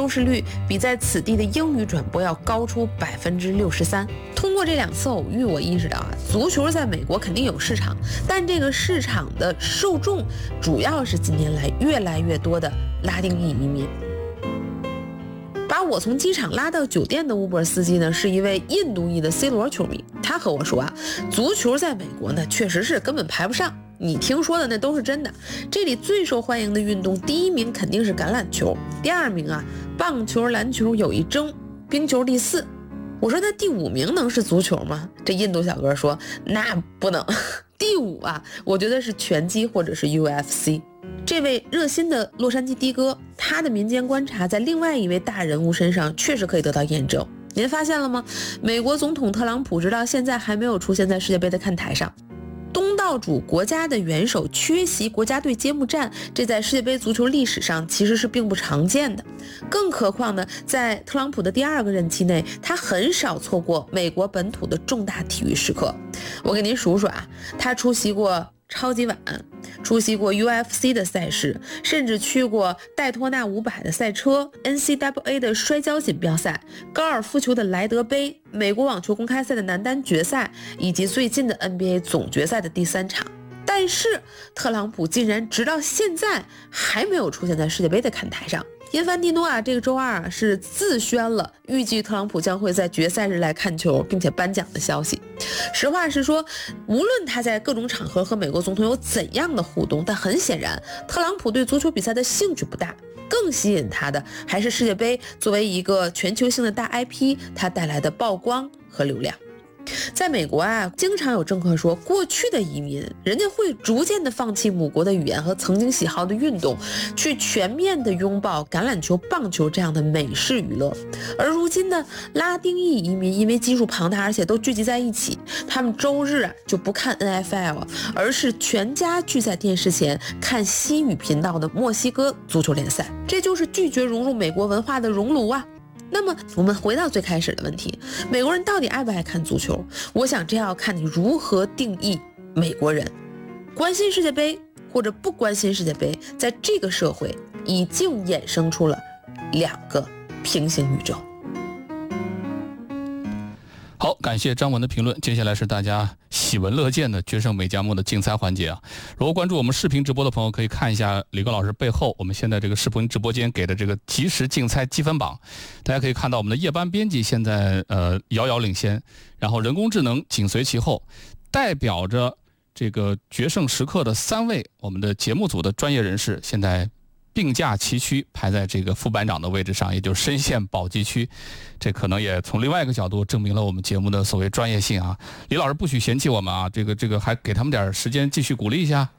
收视率比在此地的英语转播要高出63%。通过这2次偶遇，我意识到足球在美国肯定有市场，但这个市场的受众主要是近年来越来越多的拉丁裔移民。把我从机场拉到酒店的 Uber 司机呢，是一位印度裔的 C 罗球迷。他和我说足球在美国呢确实是根本排不上，你听说的那都是真的。这里最受欢迎的运动，第1名肯定是橄榄球，第2名棒球、篮球有一争，冰球第4。我说那第5名能是足球吗？这印度小哥说那不能。第5我觉得是拳击或者是 UFC。这位热心的洛杉矶的哥，他的民间观察在另外一位大人物身上确实可以得到验证。您发现了吗？美国总统特朗普直到现在还没有出现在世界杯的看台上。东道主国家的元首缺席国家队揭幕战，这在世界杯足球历史上其实是并不常见的。更何况呢，在特朗普的第2个任期内，他很少错过美国本土的重大体育时刻。我给您数数他出席过超级碗，出席过 UFC 的赛事，甚至去过戴托纳500的赛车， NCAA 的摔跤锦标赛，高尔夫球的莱德杯，美国网球公开赛的男单决赛，以及最近的 NBA 总决赛的第3场。但是特朗普竟然直到现在还没有出现在世界杯的看台上。因凡蒂诺这个周2是自宣了预计特朗普将会在决赛日来看球并且颁奖的消息。实话实说，无论他在各种场合和美国总统有怎样的互动，但很显然特朗普对足球比赛的兴趣不大，更吸引他的还是世界杯作为一个全球性的大 IP 它带来的曝光和流量。在美国经常有政客说，过去的移民人家会逐渐的放弃母国的语言和曾经喜好的运动，去全面的拥抱橄榄球、棒球这样的美式娱乐。而如今呢，拉丁裔移民因为基数庞大，而且都聚集在一起，他们周日就不看 NFL， 而是全家聚在电视前看西语频道的墨西哥足球联赛。这就是拒绝融入美国文化的熔炉那么我们回到最开始的问题，美国人到底爱不爱看足球？我想这要看你如何定义美国人。关心世界杯或者不关心世界杯，在这个社会已经衍生出了2个平行宇宙。 好，感谢张文的评论。接下来是大家喜闻乐见的决胜美加墨的竞猜环节如果关注我们视频直播的朋友，可以看一下李哥老师背后我们现在这个视频直播间给的这个即时竞猜积分榜。大家可以看到我们的夜班编辑现在遥遥领先，然后人工智能紧随其后，代表着这个决胜时刻的3位我们的节目组的专业人士现在并驾齐驱，排在这个副班长的位置上，也就是深陷保级区。这可能也从另外一个角度证明了我们节目的所谓专业性李老师不许嫌弃我们这个还给他们点时间继续鼓励一下。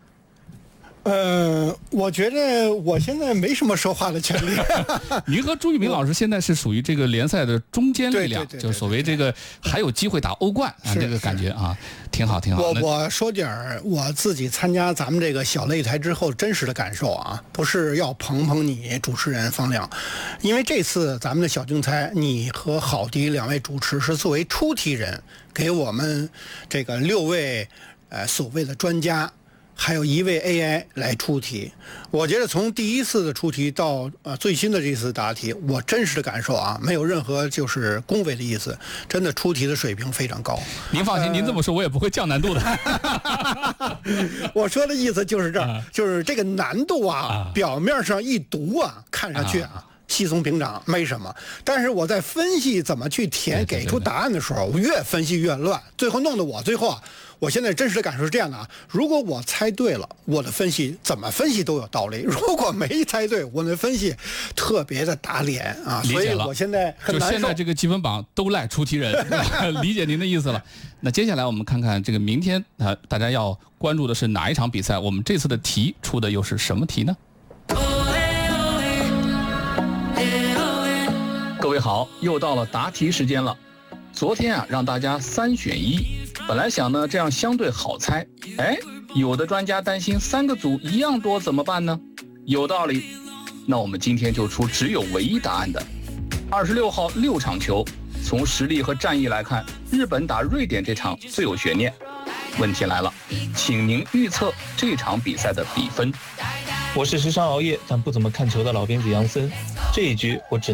我觉得我现在没什么说话的权利。 您和朱玉明老师现在是属于这个联赛的中坚力量，就所谓这个还有机会打欧冠这个感觉挺好挺好。 我说点我自己参加咱们这个小擂台之后真实的感受不是要捧捧你主持人方亮，因为这次咱们的小竞猜，你和郝迪2位主持是作为出题人，给我们这个6位所谓的专家。还有1位 AI 来出题，我觉得从第1次的出题到最新的这次答题，我真实的感受没有任何就是恭维的意思，真的出题的水平非常高。 您放心，您这么说我也不会降难度的。 我说的意思就是这儿，就是这个难度表面上一读看上去稀松平常没什么，但是我在分析怎么去填给出答案的时候，我越分析越乱，最后弄得我最后我现在真实的感受是这样的如果我猜对了，我的分析怎么分析都有道理；如果没猜对，我的分析特别的打脸所以我现在很难受。 就现在这个积分榜都赖出题人，理解您的意思了。那接下来我们看看这个明天大家要关注的是哪一场比赛？我们这次的题出的又是什么题呢？各位好，又到了答题时间了。昨天让大家3选1，本来想呢这样相对好猜，有的专家担心3个组一样多怎么办呢？有道理，那我们今天就出只有唯一答案的。26号6场球，从实力和战役来看，日本打瑞典这场最有悬念。问题来了，请您预测这场比赛的比分。 我是时常熬夜但不怎么看球的老编子杨森，这一局我只